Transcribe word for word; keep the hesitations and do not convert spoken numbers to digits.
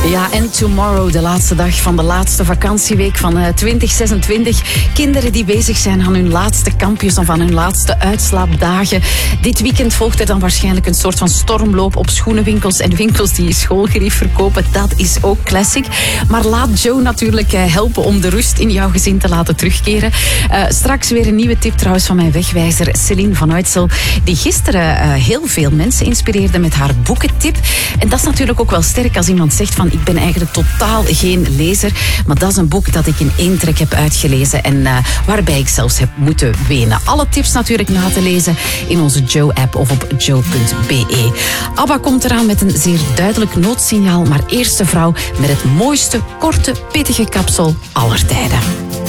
Ja, en tomorrow, de laatste dag van de laatste vakantieweek van uh, twintig zesentwintig. Kinderen die bezig zijn aan hun laatste kampjes of aan hun laatste uitslaapdagen. Dit weekend volgt er dan waarschijnlijk een soort van stormloop op schoenenwinkels en winkels die schoolgerief verkopen. Dat is ook classic. Maar laat Joe natuurlijk uh, helpen om de rust in jouw gezin te laten terugkeren. Uh, straks weer een nieuwe tip trouwens van mijn wegwijzer Céline van Uitsel, die gisteren uh, heel veel mensen inspireerde met haar boekentip. En dat is natuurlijk ook wel sterk als iemand zegt van ik ben eigenlijk totaal geen lezer, maar dat is een boek dat ik in één trek heb uitgelezen en uh, waarbij ik zelfs heb moeten wenen. Alle tips natuurlijk na te lezen in onze Joe-app of op joe punt be. ABBA komt eraan met een zeer duidelijk noodsignaal, maar eerst de vrouw met het mooiste, korte, pittige kapsel aller tijden.